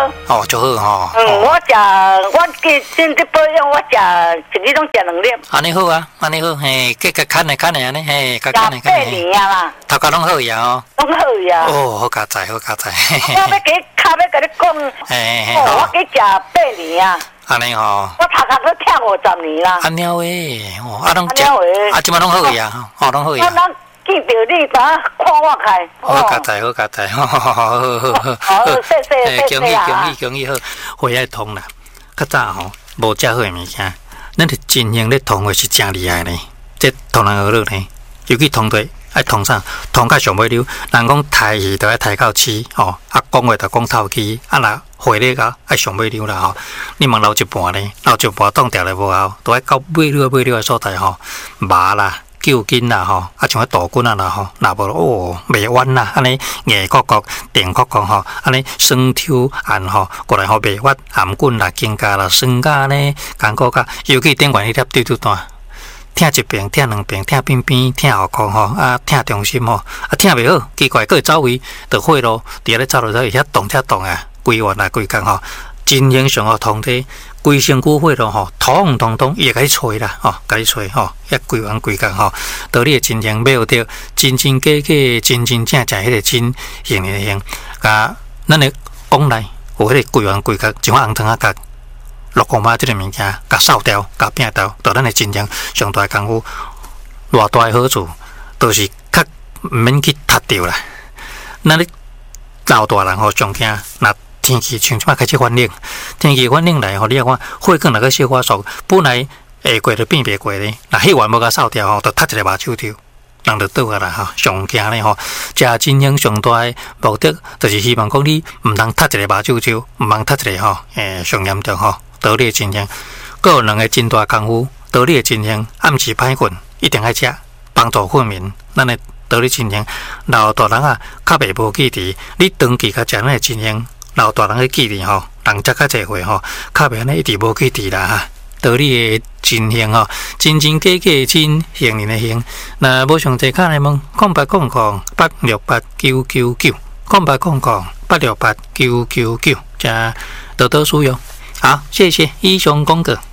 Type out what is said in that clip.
哦，就好吼。 我今日保养，我一日拢食2粒。 安尼好啊，安尼好，嘿，计砍的安尼，嘿， 8年啊啦。 头壳拢好呀哦。 拢好呀。 哦，好加载，好加载。 我要甲你讲，我去食8年啊。 安尼吼。 我头壳都听50年啦。 安尼诶，哦，拢食，即摆拢好呀，哦，拢好呀。 见到你，把看我开。 好加载，好加载，好，恭喜好，血爱通啦。较早吼，无食好诶物件，咱是真正咧通诶是真厉害咧。这通人而乐呢，尤其通对爱通啥，通到上尾溜。人讲抬戏都爱抬到起，吼，啊讲话就讲透气，啊若血咧个爱上尾溜啦吼。你问留一半咧，留一半冻掉咧无效，都爱到尾溜诶所在吼，麻啦。揪筋啦吼，啊像迄大筋啊啦吼，若无哦袂弯啦，安尼硬壳壳、电壳壳吼，安尼酸抽按吼，过来吼袂弯，含筋啦、筋架啦、酸架呢，感觉甲，尤其顶悬迄粒对对单，疼一边、疼2边、疼边边、疼后壳吼，啊疼中心吼，啊疼袂好，奇怪，佫走位，就血路，伫咧走路走，遐动啊，规弯啊规工吼，真影上好通体。规身躯血咯吼，通，伊会甲你吹啦吼，甲你吹吼，遐规完规工吼，道理真正买有着真假假、真正迄个真形的形，甲咱的讲内有迄个规完规工，像红糖啊甲6公码即个物件，甲扫掉、甲拼掉，到咱的真正上大功夫，偌大的好处，就是较毋免去踢着啦。咱咧老大人吼上惊那。天气像即摆开始反冷，天气反冷来吼，你啊看血管那个小可缩，本来会过就变袂过咧。那血管无甲扫掉吼，就踢一个目睭掉，人就倒啊啦吼。上惊咧吼，食真影上大的目的，就是希望讲你毋通踢一个目睭掉，毋通踢一个吼，上严重吼，道理真影。佫有2个真大功夫，道理真影，暗时歹困一定爱食，帮助睡眠。咱的道理真影，老大人啊，较袂无记忆，你长期甲食咱的真影。老大人去记忆吼，人食较济岁吼，较袂安尼一直无记忆啦哈。道理的真形吼，真真假假真形人的形。那无上济卡来问，0800868999，0800868999，加多多使用。好，谢谢以上讲过。